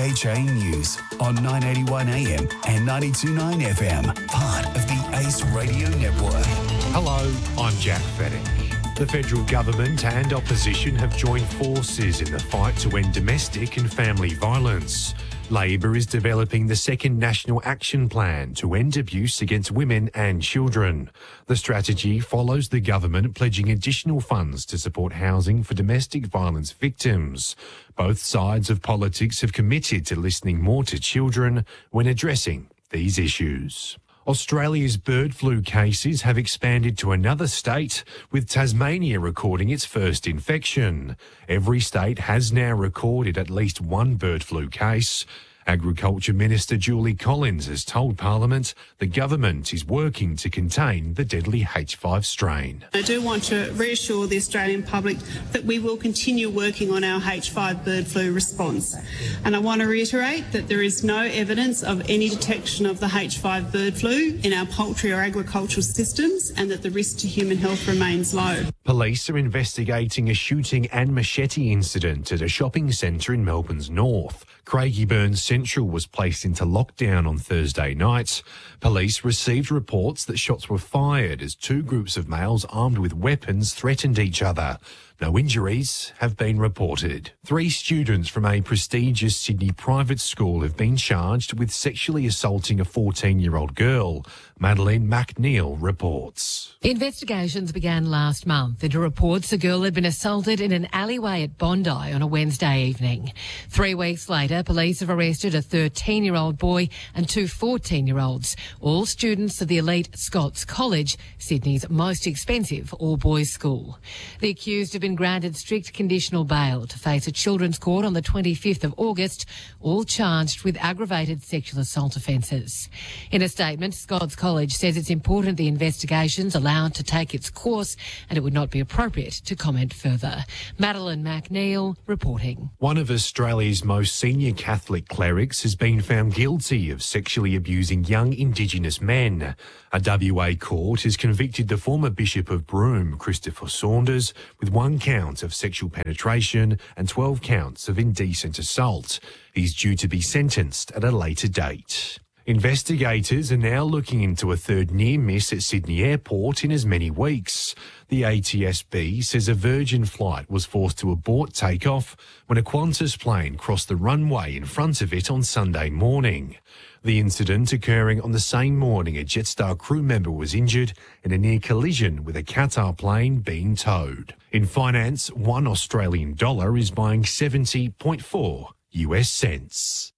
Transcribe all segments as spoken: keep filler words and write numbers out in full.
H A News on nine eighty-one A M and ninety-two point nine F M, part of the Ace Radio Network. Hello, I'm Jack Fennick. The federal government and opposition have joined forces in the fight to end domestic and family violence. Labor is developing the second National Action Plan to end abuse against women and children. The strategy follows the government pledging additional funds to support housing for domestic violence victims. Both sides of politics have committed to listening more to children when addressing these issues. Australia's bird flu cases have expanded to another state, with Tasmania recording its first infection. Every state has now recorded at least one bird flu case. Agriculture Minister Julie Collins has told Parliament the government is working to contain the deadly H five strain. I do want to reassure the Australian public that we will continue working on our H five bird flu response. And I want to reiterate that there is no evidence of any detection of the H five bird flu in our poultry or agricultural systems, and that the risk to human health remains low. Police are investigating a shooting and machete incident at a shopping centre in Melbourne's north. Craigieburn Central was placed into lockdown on Thursday night. Police received reports that shots were fired as two groups of males armed with weapons threatened each other. No injuries have been reported. Three students from a prestigious Sydney private school have been charged with sexually assaulting a fourteen-year-old girl. Madeline McNeil reports. Investigations began last month into reports a girl had been assaulted in an alleyway at Bondi on a Wednesday evening. Three weeks later, police have arrested a thirteen-year-old boy and two fourteen-year-olds, all students of the elite Scots College, Sydney's most expensive all-boys school. The accused have been granted strict conditional bail to face a children's court on the twenty-fifth of August, all charged with aggravated sexual assault offences. In a statement, Scots College says it's important the investigations allowed to take its course and it would not be appropriate to comment further. Madeline McNeil reporting. One of Australia's most senior Catholic clerics has been found guilty of sexually abusing young Indigenous men. A W A court has convicted the former Bishop of Broome, Christopher Saunders, with one count of sexual penetration and twelve counts of indecent assault. He's due to be sentenced at a later date. Investigators are now looking into a third near miss at Sydney Airport in as many weeks. The A T S B says a Virgin flight was forced to abort takeoff when a Qantas plane crossed the runway in front of it on Sunday morning. The incident occurring on the same morning a Jetstar crew member was injured in a near collision with a Qatar plane being towed. In finance, one Australian dollar is buying seventy point four U S cents.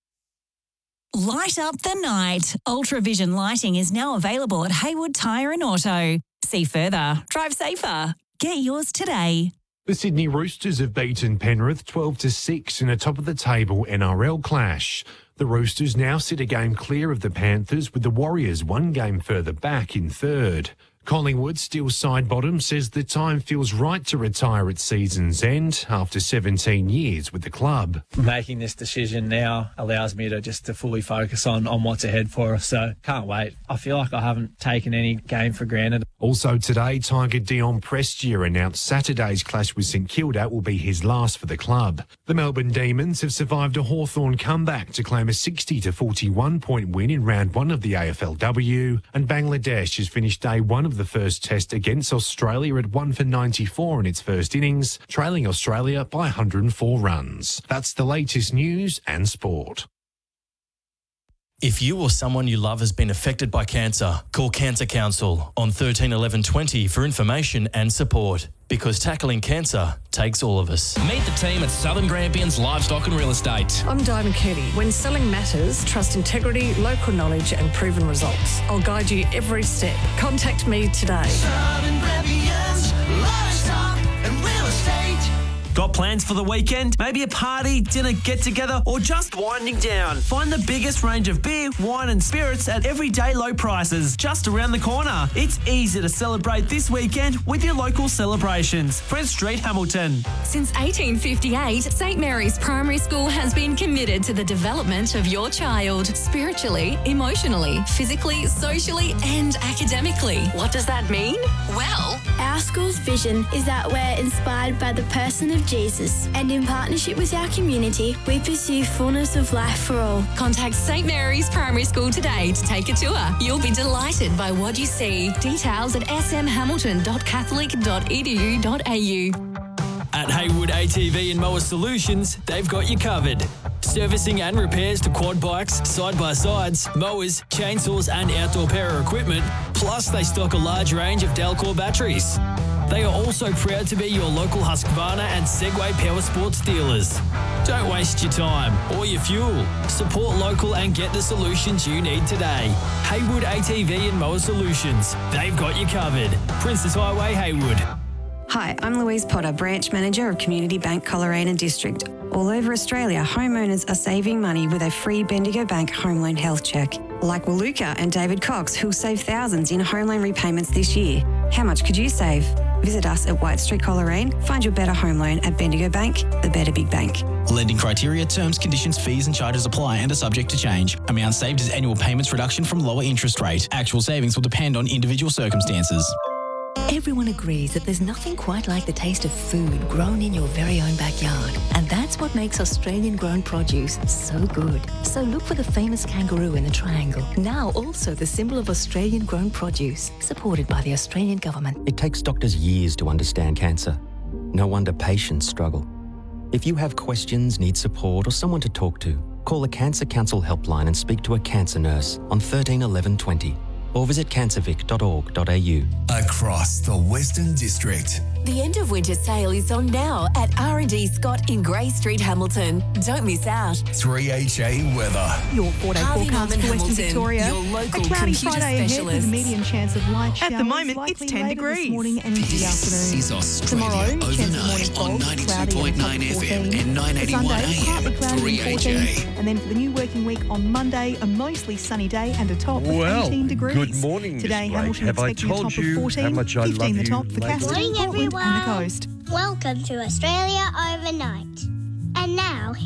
Light up the night. Ultravision lighting is now available at Haywood Tyre and Auto. See further. Drive safer. Get yours today. The Sydney Roosters have beaten Penrith twelve to six in a top-of-the-table N R L clash. The Roosters now sit a game clear of the Panthers, with the Warriors one game further back in third. Collingwood, still side bottom, says the time feels right to retire at season's end after seventeen years with the club. Making this decision now allows me to just to fully focus on, on what's ahead for us, so can't wait. I feel like I haven't taken any game for granted. Also today, Tiger Dion Prestia announced Saturday's clash with St Kilda will be his last for the club. The Melbourne Demons have survived a Hawthorn comeback to claim a sixty to forty-one point win in round one of the A F L W, and Bangladesh has finished day one of the first test against Australia at one for ninety-four in its first innings, trailing Australia by one hundred four runs. That's the latest news and sport. If you or someone you love has been affected by cancer, call Cancer Council on thirteen eleven twenty for information and support. Because tackling cancer takes all of us. Meet the team at Southern Grampians Livestock and Real Estate. I'm Diamond Kearney. When selling matters, trust integrity, local knowledge and proven results. I'll guide you every step. Contact me today. Southern Grampians Livestock and Real Estate. Got plans for the weekend? Maybe a party, dinner, get-together, or just winding down? Find the biggest range of beer, wine and spirits at everyday low prices just around the corner. It's easy to celebrate this weekend with your local celebrations. Friend Street, Hamilton. Since eighteen fifty-eight, St Mary's Primary School has been committed to the development of your child, spiritually, emotionally, physically, socially and academically. What does that mean? Well, Our school's vision is that we're inspired by the person of Jesus, and in partnership with our community, we pursue fullness of life for all. Contact Saint Mary's Primary School today to take a tour. You'll be delighted by what you see. Details at s m hamilton dot catholic dot e d u dot a u. At Haywood A T V and Mower Solutions, they've got you covered. Servicing and repairs to quad bikes, side-by-sides, mowers, chainsaws and outdoor power equipment. Plus, they stock a large range of Delcor batteries. They are also proud to be your local Husqvarna and Segway Power Sports dealers. Don't waste your time or your fuel. Support local and get the solutions you need today. Haywood A T V and Mower Solutions. They've got you covered. Princess Highway, Haywood. Hi, I'm Louise Potter, Branch Manager of Community Bank Coleraine District. All over Australia, homeowners are saving money with a free Bendigo Bank home loan health check. Like Waluka and David Cox, who'll save thousands in home loan repayments this year. How much could you save? Visit us at White Street Coleraine. Find your better home loan at Bendigo Bank, the better big bank. Lending criteria, terms, conditions, fees and charges apply and are subject to change. Amount saved is annual payments reduction from lower interest rate. Actual savings will depend on individual circumstances. Everyone agrees that there's nothing quite like the taste of food grown in your very own backyard. And that's what makes Australian-grown produce so good. So look for the famous kangaroo in the triangle. Now also the symbol of Australian-grown produce, supported by the Australian government. It takes doctors years to understand cancer. No wonder patients struggle. If you have questions, need support or someone to talk to, call the Cancer Council helpline and speak to a cancer nurse on thirteen eleven twenty. Or visit cancervic dot org dot a u. Across the Western District. The end of winter sale is on now at R and D Scott in Grey Street, Hamilton. Don't miss out. three H A weather. Your four-day Harvey forecast Norman for Western Hamilton, Victoria. your local a cloudy computer Friday ahead with a specialist. medium chance of light showers. At the moment, likely it's ten later degrees. This morning and into the afternoon. This is Australia Tomorrow, chance of morning overnight on fog, ninety-two cloudy point and a top nine of F M fourteen. and nine eighty-one Sunday, A partly M. cloudy three and H fourteen. A. And then for the new working week on Monday, a mostly sunny day and a top Well, of eighteen degrees. good morning, Miss Today, Blake. Hamilton Have I expecting a told top you of fourteen, how much I fifteen love the top you, for ladies? Castle, Morning, Portland and the everyone. coast. Welcome to Australia Overnight. And now,